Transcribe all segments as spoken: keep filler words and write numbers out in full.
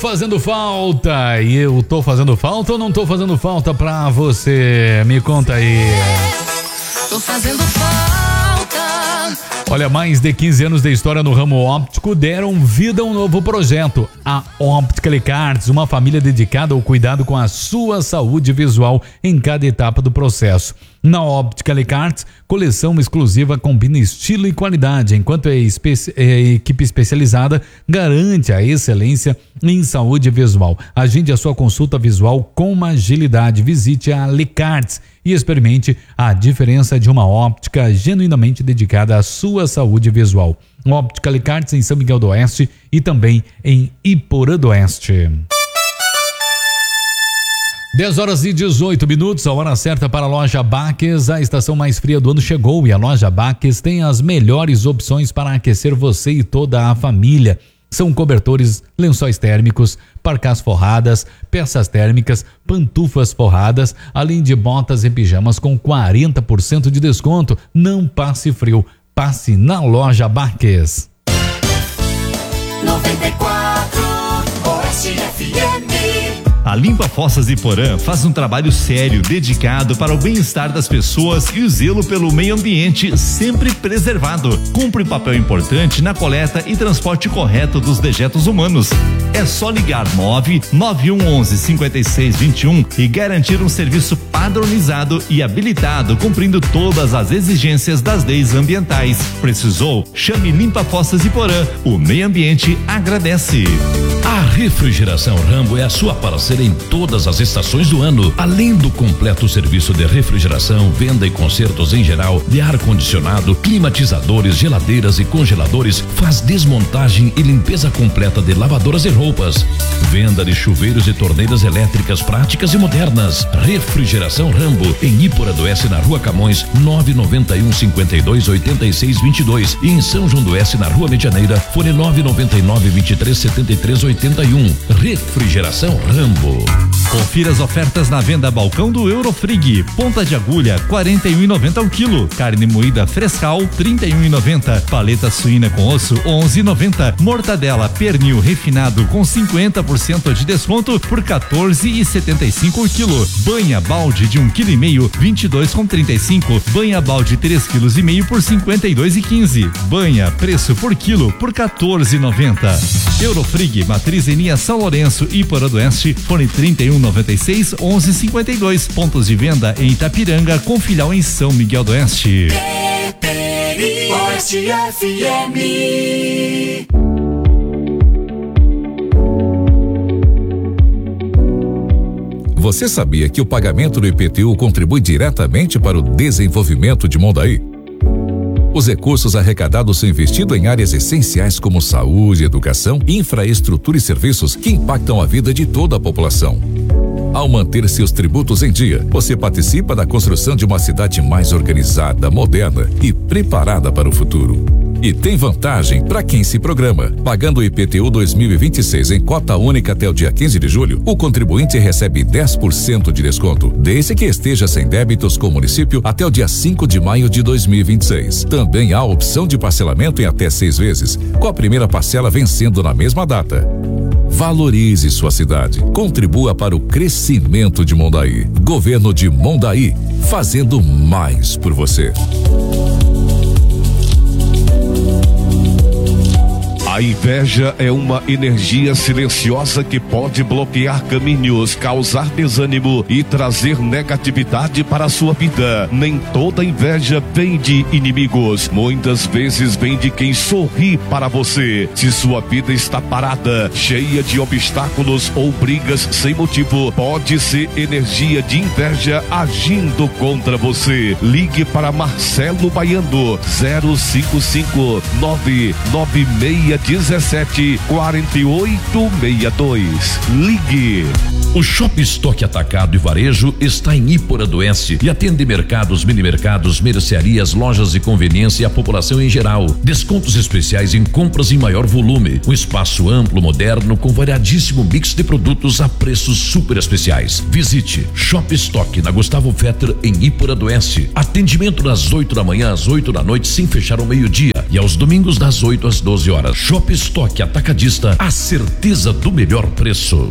fazendo falta. E eu tô fazendo falta ou não tô fazendo falta pra você? Me conta aí. Tô fazendo falta. Olha, mais de quinze anos de história no ramo óptico deram vida a um novo projeto. A Optical Cards, uma família dedicada ao cuidado com a sua saúde visual em cada etapa do processo. Na Optical Cards, coleção exclusiva combina estilo e qualidade, enquanto a, espe- a equipe especializada garante a excelência em saúde visual. Agende a sua consulta visual com agilidade. Visite a Lecards e experimente a diferença de uma óptica genuinamente dedicada à sua saúde visual. Optical Cards em São Miguel do Oeste e também em Iporã do Oeste. dez horas e dezoito minutos, a hora certa para a loja Baques. A estação mais fria do ano chegou e a loja Baques tem as melhores opções para aquecer você e toda a família. São cobertores, lençóis térmicos, parcás forradas, peças térmicas, pantufas forradas, além de botas e pijamas com quarenta por cento de desconto. Não passe frio, passe na loja Baques. noventa e quatro Oeste F M. A Limpa Fossas Iporã faz um trabalho sério, dedicado para o bem-estar das pessoas e o zelo pelo meio ambiente sempre preservado. Cumpre um papel importante na coleta e transporte correto dos dejetos humanos. É só ligar nove nove um onze cinquenta e seis vinte e um e garantir um serviço padronizado e habilitado, cumprindo todas as exigências das leis ambientais. Precisou? Chame Limpa Fossas Iporã. O meio ambiente agradece. A Refrigeração Rambo é a sua parceira em todas as estações do ano. Além do completo serviço de refrigeração, venda e consertos em geral, de ar-condicionado, climatizadores, geladeiras e congeladores, faz desmontagem e limpeza completa de lavadoras e roupas. Venda de chuveiros e torneiras elétricas práticas e modernas. Refrigeração Rambo, em Iporã do Oeste, na Rua Camões, nove nove um cinquenta e dois oitenta e seis vinte e dois, e em São João do Oeste, na Rua Medianeira, fone nove nove nove vinte e três setenta e três oitenta e um. Refrigeração Rambo. Confira as ofertas na venda balcão do Eurofrig. Ponta de agulha quarenta e um e noventa ao quilo. Carne moída frescal trinta e um e noventa. Paleta suína com osso onze e noventa. Mortadela pernil refinado com cinquenta por cento de desconto por quatorze e setenta e cinco o quilo. Banha balde de um quilo e meio vinte e dois com trinta e cinco. Banha balde três quilos e meio por cinquenta e dois e quinze. Banha preço por quilo por quatorze e noventa. Eurofrig, matriz em linha São Lourenço e Iporã do Oeste, fone trinta e um noventa e seis onze cinquenta e dois. Pontos de venda em Itapiranga com filial em São Miguel do Oeste. Oeste F M. Você sabia que o pagamento do I P T U contribui diretamente para o desenvolvimento de Mondaí? Os recursos arrecadados são investidos em áreas essenciais como saúde, educação, infraestrutura e serviços que impactam a vida de toda a população. Ao manter seus tributos em dia, você participa da construção de uma cidade mais organizada, moderna e preparada para o futuro. E tem vantagem para quem se programa. Pagando o I P T U dois mil e vinte e seis em cota única até o dia quinze de julho, o contribuinte recebe dez por cento de desconto, desde que esteja sem débitos com o município até o dia cinco de maio de dois mil e vinte e seis. Também há a opção de parcelamento em até seis vezes, com a primeira parcela vencendo na mesma data. Valorize sua cidade. Contribua para o crescimento de Mondaí. Governo de Mondaí, fazendo mais por você. A inveja é uma energia silenciosa que pode bloquear caminhos, causar desânimo e trazer negatividade para a sua vida. Nem toda inveja vem de inimigos, muitas vezes vem de quem sorri para você. Se sua vida está parada, cheia de obstáculos ou brigas sem motivo, pode ser energia de inveja agindo contra você. Ligue para Marcelo Baiano, zero cinco cinco nove nove seis dezessete quarenta e oito sessenta e dois. Ligue. O Shop Stock Atacado e Varejo está em Iporã do Oeste e atende mercados, mini-mercados, mercearias, lojas de conveniência e a população em geral. Descontos especiais em compras em maior volume. Um espaço amplo, moderno, com variadíssimo mix de produtos a preços super especiais. Visite Shop Stock na Gustavo Fetter em Iporã do Oeste. Atendimento das oito da manhã às oito da noite sem fechar ao meio-dia e aos domingos das oito às doze horas. Chopp Estoque Atacadista, a certeza do melhor preço.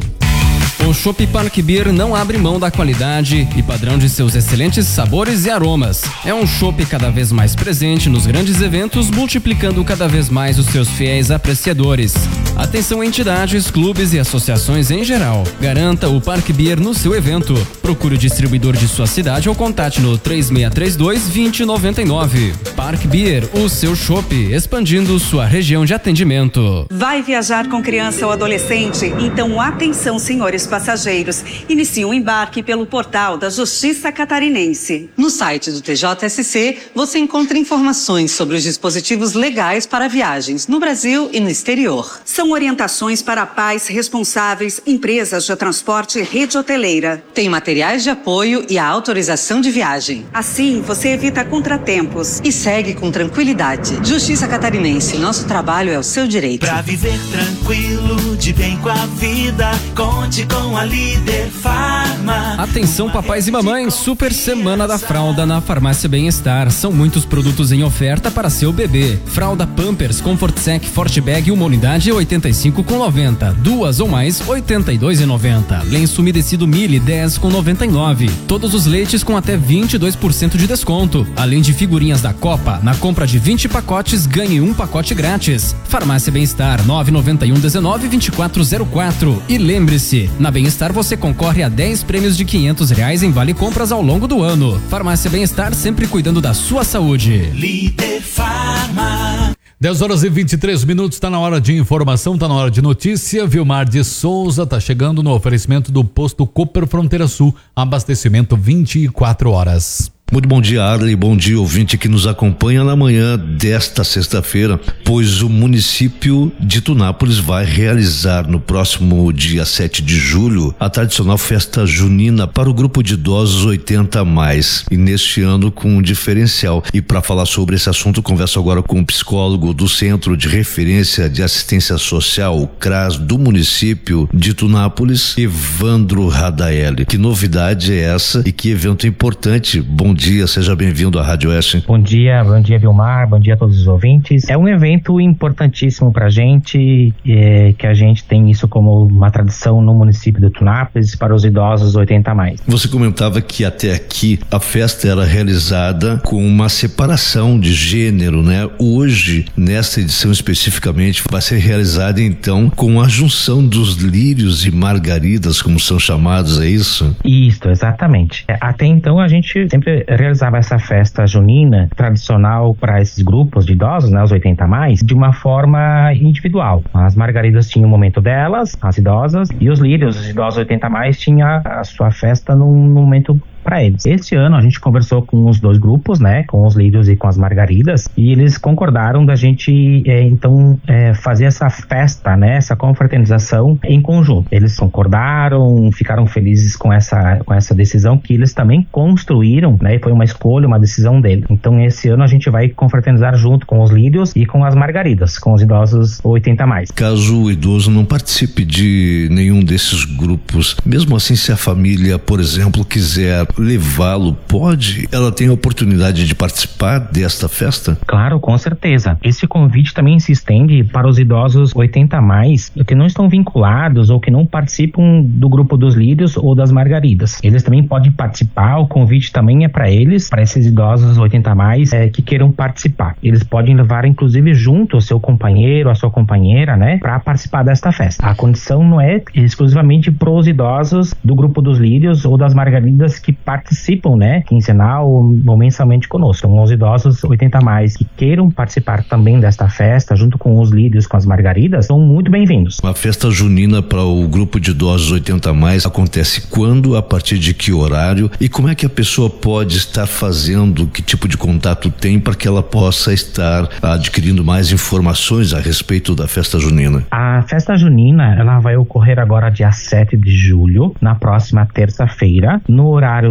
O Chopp Park Beer não abre mão da qualidade e padrão de seus excelentes sabores e aromas. É um chopp cada vez mais presente nos grandes eventos, multiplicando cada vez mais os seus fiéis apreciadores. Atenção entidades, clubes e associações em geral. Garanta o Park Beer no seu evento. Procure o distribuidor de sua cidade ou contate no três seis três dois, dois zero nove nove. Park Beer, o seu chopp, expandindo sua região de atendimento. Vai viajar com criança ou adolescente? Então atenção, senhores passageiros. Inicie o embarque pelo portal da Justiça Catarinense. No site do T J S C, você encontra informações sobre os dispositivos legais para viagens no Brasil e no exterior. São orientações para pais responsáveis, empresas de transporte e rede hoteleira. Tem materiais de apoio e a autorização de viagem. Assim, você evita contratempos. E segue com tranquilidade. Justiça Catarinense, nosso trabalho é o seu direito. Pra viver tranquilo, de bem com a vida, conte com a Líder Farma. Atenção papais e mamães, super semana da fralda na Farmácia Bem-Estar. São muitos produtos em oferta para seu bebê. Fralda Pampers, Comfort Sec, Forte Bag, uma unidade oitenta e cinco reais e noventa centavos. Duas ou mais, oitenta e dois reais e noventa centavos. Lenço umedecido Mili, dez reais e noventa e nove centavos. Todos os leites com até vinte e dois por cento de desconto. Além de figurinhas da Copa, na compra de vinte pacotes, ganhe um pacote grátis. Farmácia Bem-Estar, nove nove um, dezenove, vinte e quatro zero quatro. E lembre-se, na Bem-Estar você concorre a dez prêmios de quinhentos reais em vale compras ao longo do ano. Farmácia Bem-Estar, sempre cuidando da sua saúde. Líder Farma. dez horas e vinte e três minutos, tá na hora de informação, tá na hora de notícia. Vilmar de Souza tá chegando no oferecimento do posto Cooper Fronteira Sul, abastecimento vinte e quatro horas. Muito bom dia, Arley, bom dia, ouvinte que nos acompanha na manhã desta sexta-feira, pois o município de Tunápolis vai realizar no próximo dia sete de julho a tradicional festa junina para o grupo de idosos oitenta a mais, e neste ano com um diferencial. E para falar sobre esse assunto, converso agora com o psicólogo do Centro de Referência de Assistência Social, o CRAS, do município de Tunápolis, Evandro Radaeli. Que novidade é essa e que evento importante? Bom dia. Bom dia, seja bem-vindo à Rádio Oeste. Bom dia, bom dia Vilmar, bom dia a todos os ouvintes. É um evento importantíssimo pra gente, é, que a gente tem isso como uma tradição no município de Tunápolis para os idosos oitenta a mais. Você comentava que até aqui a festa era realizada com uma separação de gênero, né? Hoje, nesta edição especificamente, vai ser realizada então com a junção dos lírios e margaridas, como são chamados, é isso? Isso, exatamente. Até então a gente sempre realizava essa festa junina tradicional para esses grupos de idosos, né, os oitenta a mais, de uma forma individual. As margaridas tinham o momento delas, as idosas, e os lírios, os idosos oitenta a mais, tinham a sua festa num, num momento para eles. Este ano a gente conversou com os dois grupos, né, com os lírios e com as margaridas, e eles concordaram da gente é, então é, fazer essa festa, né, essa confraternização em conjunto. Eles concordaram, ficaram felizes com essa com essa decisão que eles também construíram, né, e foi uma escolha, uma decisão dele. Então esse ano a gente vai confraternizar junto com os lírios e com as margaridas, com os idosos oitenta a mais. Caso o idoso não participe de nenhum desses grupos, mesmo assim, se a família, por exemplo, quiser levá-lo, pode? Ela tem a oportunidade de participar desta festa? Claro, com certeza. Esse convite também se estende para os idosos oitenta a mais que não estão vinculados ou que não participam do grupo dos lírios ou das margaridas. Eles também podem participar, o convite também é para eles, para esses idosos oitenta a mais é, que queiram participar. Eles podem levar inclusive junto o seu companheiro, a sua companheira, né, para participar desta festa. A condição não é exclusivamente para os idosos do grupo dos lírios ou das margaridas que participam, né, quinzenal ou mensalmente conosco. Então, os idosos oitenta a mais que queiram participar também desta festa, junto com os lírios, com as margaridas, são muito bem-vindos. A festa junina para o grupo de idosos oitenta a mais acontece quando, a partir de que horário, e como é que a pessoa pode estar fazendo, que tipo de contato tem para que ela possa estar adquirindo mais informações a respeito da festa junina? A festa junina, ela vai ocorrer agora dia sete de julho, na próxima terça-feira, no horário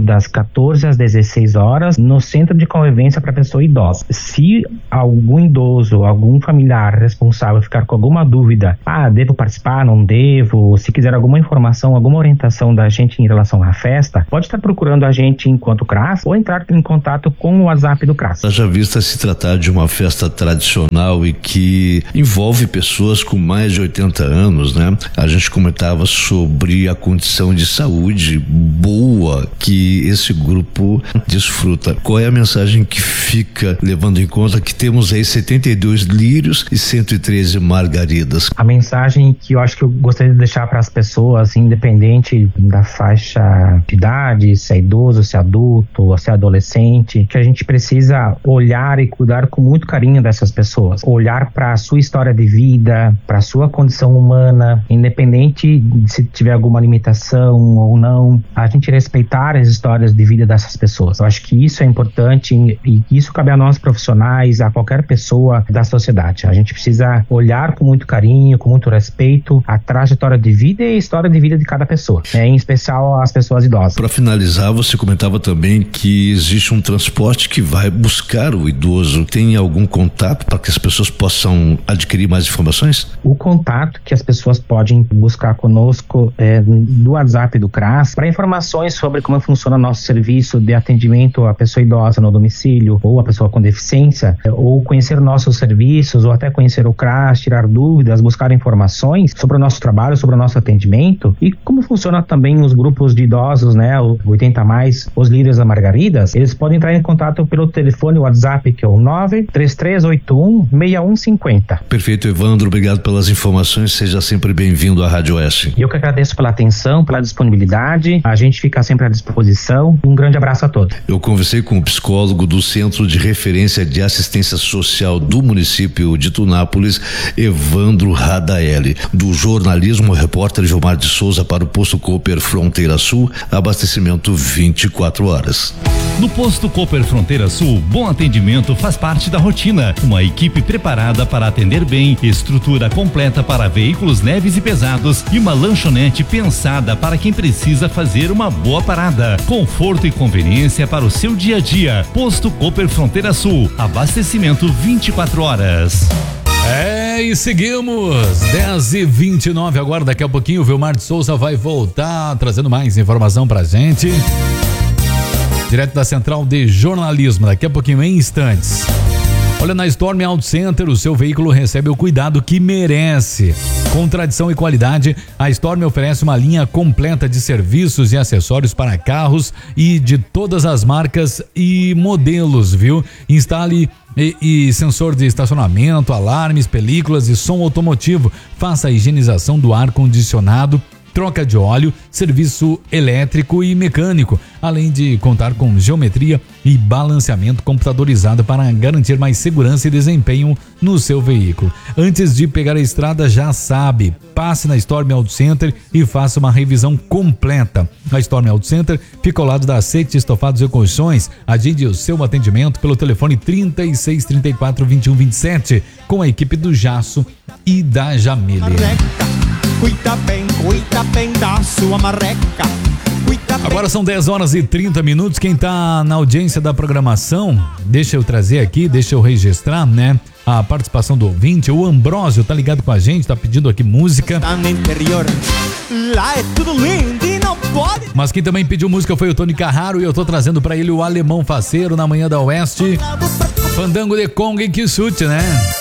horário das quatorze às dezesseis horas no centro de convivência para pessoa idosa. Se algum idoso, algum familiar responsável ficar com alguma dúvida, ah, devo participar, não devo, se quiser alguma informação, alguma orientação da gente em relação à festa, pode estar procurando a gente enquanto C R A S ou entrar em contato com o WhatsApp do C R A S. Já vista se tratar de uma festa tradicional e que envolve pessoas com mais de oitenta anos, né? A gente comentava sobre a condição de saúde boa que esse grupo desfruta. Qual é a mensagem que fica levando em conta que temos aí setenta e dois lírios e cento e treze margaridas? A mensagem que eu acho que eu gostaria de deixar para as pessoas, independente da faixa de idade, se é idoso, se é adulto, se é adolescente, que a gente precisa olhar e cuidar com muito carinho dessas pessoas. Olhar para a sua história de vida, para a sua condição humana, independente de se tiver alguma limitação ou não, a gente respeitar as histórias de vida dessas pessoas. Eu acho que isso é importante e isso cabe a nós profissionais, a qualquer pessoa da sociedade. A gente precisa olhar com muito carinho, com muito respeito a trajetória de vida e a história de vida de cada pessoa, né? Em especial as pessoas idosas. Para finalizar, você comentava também que existe um transporte que vai buscar o idoso. Tem algum contato para que as pessoas possam adquirir mais informações? O contato que as pessoas podem buscar conosco é do WhatsApp do C R A S para informações sobre como funciona nosso serviço de atendimento à pessoa idosa no domicílio ou a pessoa com deficiência, ou conhecer nossos serviços, ou até conhecer o C R A S, tirar dúvidas, buscar informações sobre o nosso trabalho, sobre o nosso atendimento e como funciona também os grupos de idosos, né, o oitenta a mais, os líderes da Margaridas. Eles podem entrar em contato pelo telefone WhatsApp, que é o nove três três oito um seis um cinco zero. Perfeito, Evandro, obrigado pelas informações, seja sempre bem-vindo à Rádio Oeste. Eu que agradeço pela atenção, pela disponibilidade, a gente fica sempre à disposição. Um grande abraço a todos. Eu conversei com o psicólogo do Centro de Referência de Assistência Social do município de Tunápolis, Evandro Radaeli. Do jornalismo, o repórter Gilmar de Souza para o Posto Cooper Fronteira Sul, abastecimento vinte e quatro horas. No Posto Cooper Fronteira Sul, bom atendimento faz parte da rotina. Uma equipe preparada para atender bem, estrutura completa para veículos leves e pesados e uma lanchonete pensada para quem precisa fazer uma boa parada. Conforto e conveniência para o seu dia a dia. Posto Cooper Fronteira Sul, abastecimento vinte e quatro horas. É, e seguimos, dez e vinte e nove agora, daqui a pouquinho o Vilmar de Souza vai voltar trazendo mais informação pra gente. Direto da Central de Jornalismo, daqui a pouquinho, em instantes. Olha, na Storm Auto Center, o seu veículo recebe o cuidado que merece. Com tradição e qualidade, a Storm oferece uma linha completa de serviços e acessórios para carros e de todas as marcas e modelos, viu? Instale E, e sensor de estacionamento, alarmes, películas e som automotivo. Faça a higienização do ar-condicionado, troca de óleo, serviço elétrico e mecânico, além de contar com geometria e balanceamento computadorizado para garantir mais segurança e desempenho no seu veículo. Antes de pegar a estrada, já sabe, passe na Storm Auto Center e faça uma revisão completa. A Storm Auto Center fica ao lado da Sete Estofados e Colchões. Agende o seu atendimento pelo telefone trinta e seis, trinta e quatro, vinte e um, vinte e sete com a equipe do Jasso e da Jamile. Cuida bem, cuida bem da sua marreca. Agora são dez horas e trinta minutos. Quem tá na audiência da programação, deixa eu trazer aqui, deixa eu registrar, né? A participação do ouvinte, o Ambrósio, tá ligado com a gente, tá pedindo aqui música. Tá no interior, lá é tudo lindo e não pode. Mas quem também pediu música foi o Tony Carraro e eu tô trazendo pra ele o Alemão Faceiro na manhã da Oeste. Fandango de Conga e que chute, né?